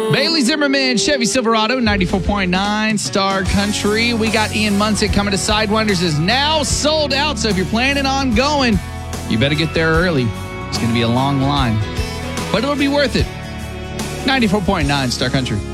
Bailey Zimmerman, Chevy Silverado, 94.9 Star Country. We got Ian Munsick coming to Sidewinders is now sold out. So if you're planning on going, you better get there early. It's going to be a long line, but it'll be worth it. 94.9 Star Country.